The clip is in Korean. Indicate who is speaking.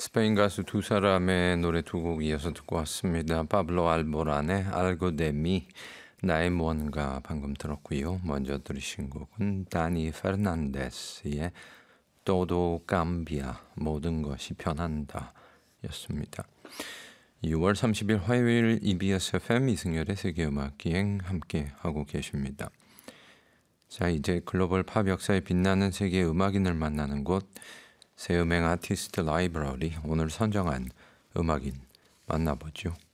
Speaker 1: 스페인 가수 두 사람의 노래 두 곡 이어서 듣고 왔습니다. 파블로 알보란의 알고 데미, 나의 무언가 방금 들었고요. 먼저 들으신 곡은 다니 페르난데스의 또도 감비아, 모든 것이 변한다 였습니다. 6월 30일 화요일 EBS FM 이승열의 세계음악기행 함께 하고 계십니다. 자, 이제 글로벌 팝 역사에 빛나는 세계 음악인을 만나는 곳, 새음행 아티스트 라이브러리, 오늘 선정한 음악인 만나보죠.